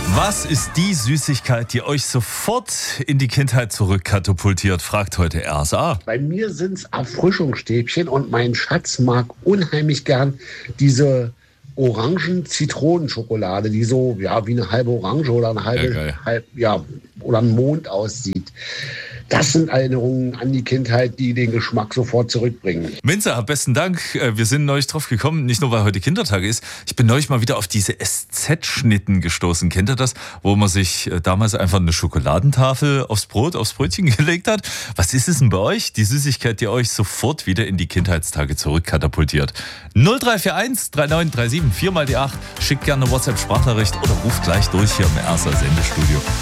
Was ist die Süßigkeit, die euch sofort in die Kindheit zurückkatapultiert? Fragt heute RSA. Bei mir sind es Erfrischungsstäbchen und mein Schatz mag unheimlich gern diese Orangen-Zitronenschokolade, die so ja wie eine halbe Orange oder eine oder ein Mond aussieht. Das sind Erinnerungen an die Kindheit, die den Geschmack sofort zurückbringen. Minze, besten Dank. Wir sind neulich drauf gekommen, nicht nur weil heute Kindertag ist. Ich bin neulich mal wieder auf diese SZ-Schnitten gestoßen. Kennt ihr das? Wo man sich damals einfach eine Schokoladentafel aufs Brötchen gelegt hat. Was ist es denn bei euch? Die Süßigkeit, die euch sofort wieder in die Kindheitstage zurückkatapultiert. 0341 3937 4 mal die 8. Schickt gerne eine WhatsApp-Sprachnachricht oder ruft gleich durch hier im RSA Sendestudio.